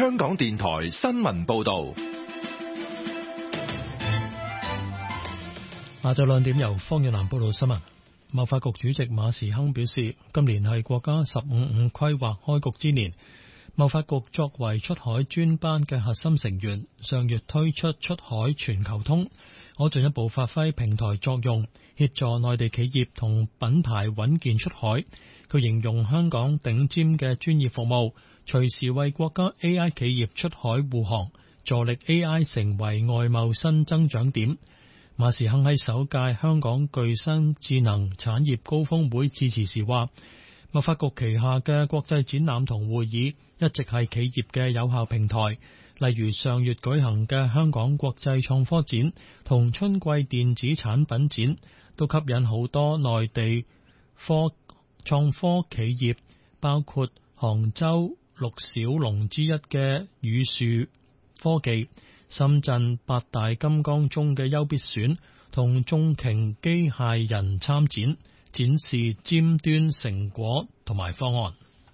香港電台新聞報道。 下晝2點由方遠南報道新聞。貿發局主席馬時亨表示，今年係國家15+5規劃開局之年。貿發局作為出海專班嘅核心成員，上月推出出海全球通，可進一步發揮平台作用，協助內地企業同品牌穩健出海。佢形容香港頂尖嘅專業服務，隨時為國家 AI 企業出海護航，助力 AI 成為外貿新增長點。馬時亨喺首屆香港具新智能產業高峰會致辭時話，貿發局旗下嘅國際展覽同會議一直係企業嘅有效平台，例如上月舉行嘅香港國際創科展同春季電子產品展，都吸引好多內地創科企業，包括杭州6小龍之一嘅宇樹科技、深圳8大金剛中嘅優必選同中擎機械人參展，展示尖端成果同埋方案。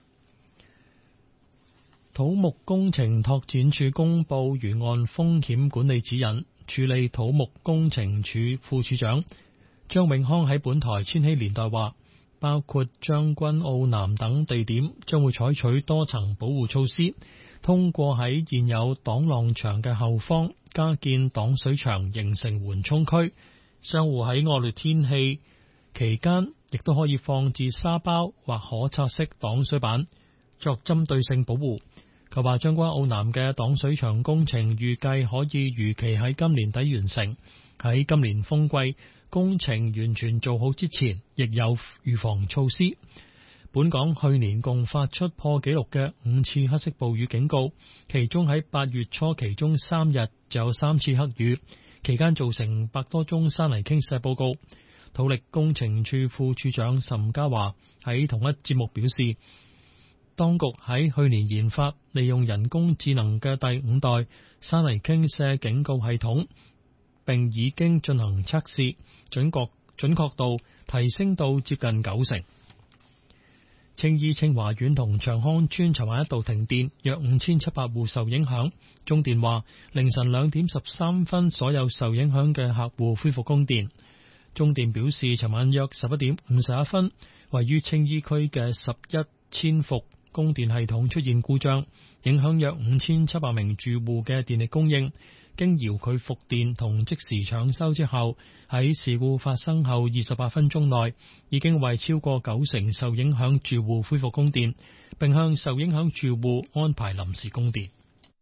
土木工程拓展署公布沿岸風險管理指引，處理土木工程署副署長張永康喺本台千禧年代話，包括將軍澳南等地點將會採取多層保護措施，通過喺現有擋浪牆嘅後方加建擋水牆，形成緩衝區。商戶喺惡劣天氣期間亦都可以放置沙包或可拆式擋水板作針對性保護。佢話將軍澳南嘅擋水牆工程預計可以如期喺今年底完成，喺今年風季工程完全做好之前，亦有預防措施。本港去年共發出破紀錄嘅5次黑色暴雨警告，其中喺8月初其中3日就有3次黑雨，期間造成100多宗山泥傾瀉報告。土力工程處副處長岑家華喺同一節目表示，當局喺去年研發利用人工智能嘅第5代山泥傾瀉警告系統，並已經進行測試，準確度提升到接近90%。青衣清華苑同長康村尋晚一度停電，約5700戶受影響。中電話凌晨2點13分，所有受影響嘅客戶恢復供電。中電表示，尋晚約11點51分，位於青衣區嘅11千伏供電系統出現故障，影響約5700名住戶嘅電力供應。經遙距復電同即時搶修之後，喺事故發生後28分鐘內，已經為超過90%受影響住戶恢復供電，並向受影響住戶安排臨時供電。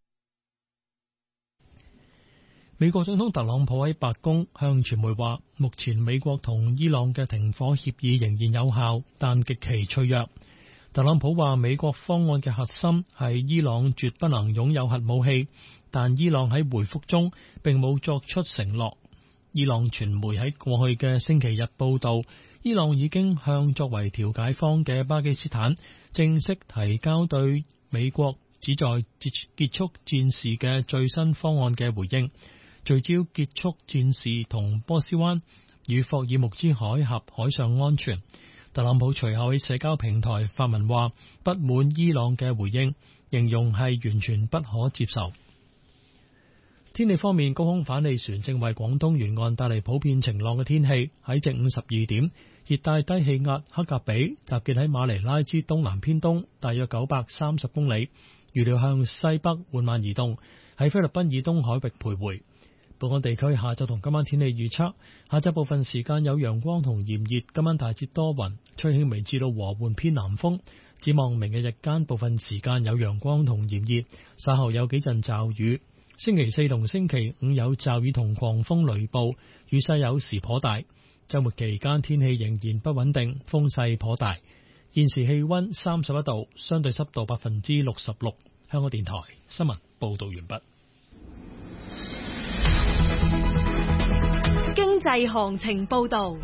美國總統特朗普喺白宮向傳媒話，目前美國同伊朗嘅停火協議仍然有效，但極其脆弱。特朗普話，美國方案嘅核心係伊朗絕不能擁有核武器，但伊朗喺回覆中並冇作出承諾。伊朗傳媒喺過去嘅星期日報道，伊朗已經向作為調解方嘅巴基斯坦正式提交對美國旨在結束戰事嘅最新方案嘅回應，聚焦結束戰事同波斯灣與霍爾木茲海峽海上安全。特朗普隨後喺社交平台發文話，不滿伊朗嘅回應，形容係完全不可接受。天氣方面，高空反氣旋正為廣東沿岸帶嚟普遍晴朗嘅天氣。喺正午12點，熱帶低氣壓克格比集結喺馬尼拉之東南偏東，大約930公里，預料向西北緩慢移動，喺菲律賓以東海域徘徊。本港地區下晝同今晚天氣預測：下晝部分時間有陽光同炎熱，今晚大致多雲，吹輕微至到和緩偏南風。展望明日日間部分時間有陽光同炎熱，稍後有幾陣驟雨。星期4同星期5有驟雨同狂風雷暴，雨勢有時頗大。週末期間天氣仍然不穩定，風勢頗大。現時氣溫31度，相對濕度66%。香港電台新聞報道完畢。 經濟行情報道。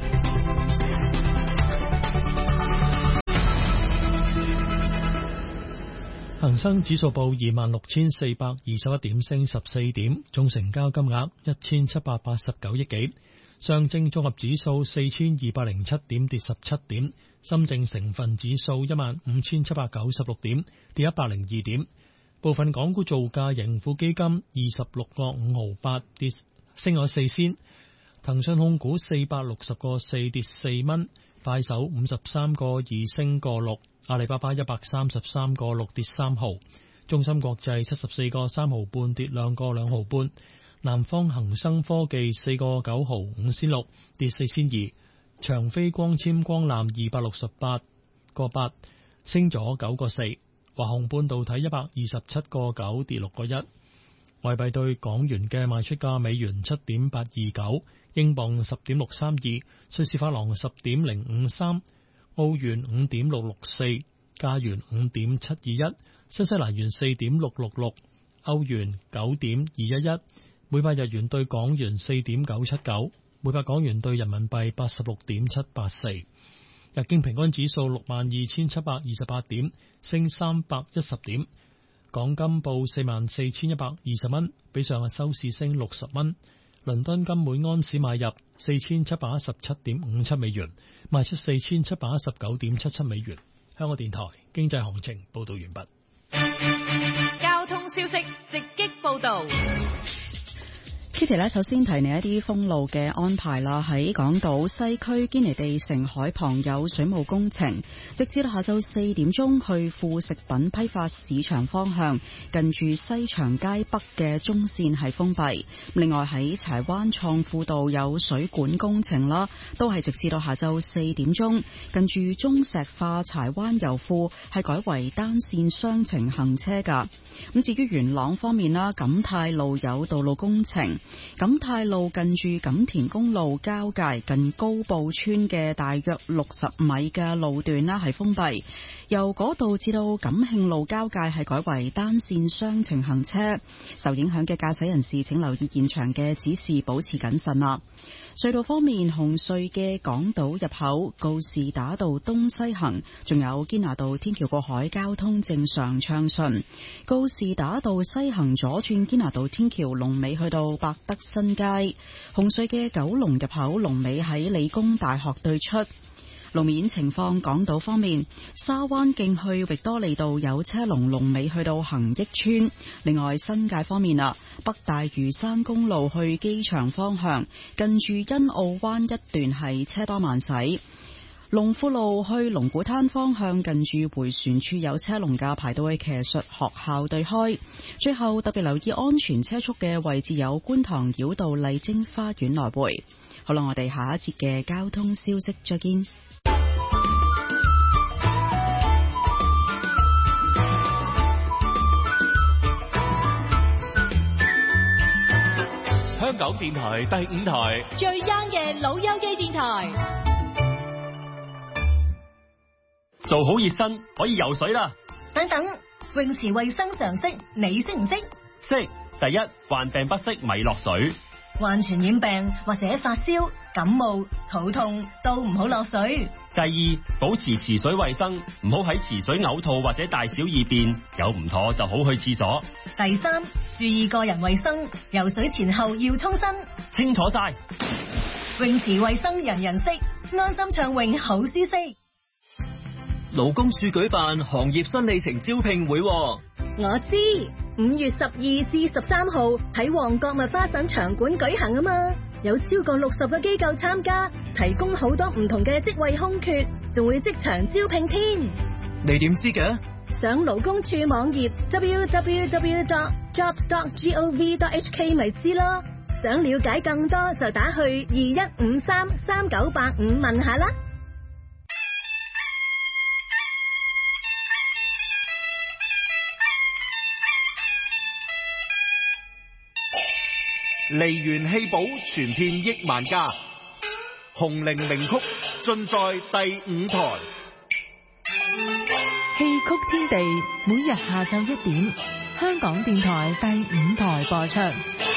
恒生指數報26,421點，升14點，總成交金額1,789億幾。上證綜合指數4,207點，跌17點。深證成分指數15,796點，跌102點。 部分港股造價，盈富基金26個5毫8跌升咗4仙，騰訊控股460個4跌4蚊，快手53個2升個6，阿里巴巴133個6跌3毫，中芯國際74個3毫半跌2個2毫半，南方恒生科技4個9毫5仙6跌4仙2，長飛光纖光纜268個8升咗9個4，華虹半導體127個9跌6個1。外幣對港元嘅賣出價：美元7.829，英鎊10.632，瑞士法郎10.053，澳元5.664，加元5.721，新西蘭元4.666，歐元9.211，每百日元對港元4.979，每百港元對人民幣86.784。日經平均指數62,728點，升310點。港金報44,120蚊，比上日收市升60蚊。倫敦金每安士買入4,717.57美元，賣出4,719.77美元。香港電台經濟行情報道完畢。 交通消息直擊報道。 Kitty 呢，首先提你一啲封路嘅安排啦。喺港島西區堅尼地城海旁有水務工程，直至到下晝4點鐘，去副食品批發市場方向近住西長街北嘅中線係封閉。另外喺柴灣創富道有水管工程啦，都係直至到下晝4點鐘，近住中石化柴灣油庫係改為單線雙程行車噶。咁至於元朗方面啦，錦泰路有道路工程。錦泰路近住錦田公路交界近高埔村嘅大約60米嘅路段啦係封閉，由嗰度至到錦慶路交界係改為單線雙程行車，受影響嘅駕駛人士請留意現場嘅指示，保持謹慎啦。隧道方面，紅隧嘅港島入口告士打道東西行，仲有堅拿道天橋過海交通正常暢順。告士打道西行左轉堅拿道天橋龍尾去到百德新街。紅隧嘅九龍入口龍尾喺理工大學對出。路面情況，港島方面，沙灣徑去域多利道有車龍尾去到恒益邨。另外新界方面啦，北大嶼山公路去機場方向近住欣澳灣一段係車多慢駛。龍富路去龍鼓灘方向近住迴旋處有車龍㗎，排到去騎術學校對開。最後特別留意安全車速嘅位置有觀塘繞道麗晶花園來回。好啦，我哋下一節嘅交通消息再見。 香港電台第5台最 young 嘅老友記電台。 做好熱身可以游水啦。 等等，泳池衛生常識你識唔識？ 識。第一，患病不適咪落水。 患傳染病或者發燒、感冒、肚痛都唔好落水。 第二，保持池水衛生，唔好喺池水嘔吐或者大小二便，有唔妥就好去廁所。 第三，注意個人衛生，游水前後要沖身。 清楚晒。 泳池衛生人人識，安心暢泳好舒適。 勞工處舉辦行業新里程招聘會。 我知，5月12至13號喺旺角麥花臣場館舉行啊嘛，有超過60個機構參加，提供好多唔同嘅職位空缺，仲會即場招聘添。 你點知嘅？ 上勞工處網頁 www.jobs.gov.hk 咪知咯。想了解更多就打去21533985問下啦。 梨園戲寶傳遍億萬家，紅伶名曲盡在第5台。 戲曲天地每日下晝1點，香港電台第5台播出。